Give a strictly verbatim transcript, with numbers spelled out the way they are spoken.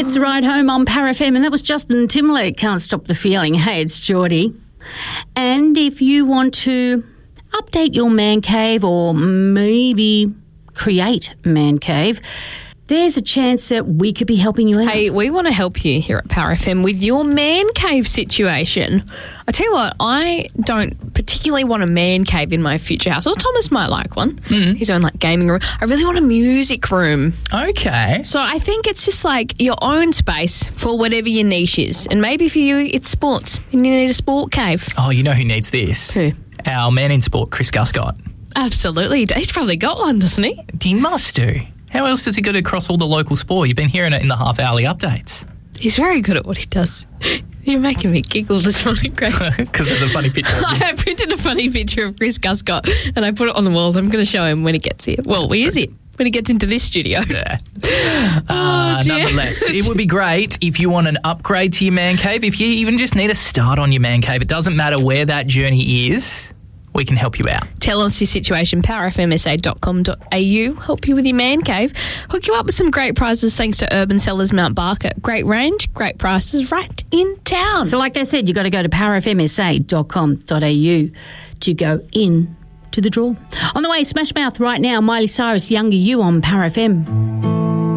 It's the Ride Home on Power F M, and that was Justin Timberlake, Can't Stop the Feeling. Hey, it's Geordie. And if you want to update your man cave or maybe create man cave, there's a chance that we could be helping you out. Hey, we want to help you here at Power F M with your man cave situation. I tell you what, I don't particularly want a man cave in my future house. Or Thomas might like one. Mm. His own like gaming room. I really want a music room. Okay. So I think it's just like your own space for whatever your niche is. And maybe for you, it's sports. You need a sport cave. Oh, you know who needs this? Who? Our man in sport, Chris Guscott. Absolutely. He's probably got one, doesn't he? He must do. How else does he get across all the local sport? You've been hearing it in the half-hourly updates. He's very good at what he does. You're making me giggle this morning, Greg. Because there's a funny picture of you. I printed a funny picture of Chris Guscott and I put it on the wall. I'm going to show him when he gets here. Well, he is it when he gets into this studio. Yeah. Oh, uh, dear. Nonetheless, it would be great if you want an upgrade to your man cave. If you even just need a start on your man cave, it doesn't matter where that journey is. We can help you out. Tell us your situation, power f m s a dot com dot a u. Help you with your man cave. Hook you up with some great prizes thanks to Urban Cellars Mount Barker. Great range, great prices right in town. So like they said, you've got to go to power f m s a dot com dot a u to go in to the draw. On the way, Smash Mouth right now, Miley Cyrus, Younger You on Power F M.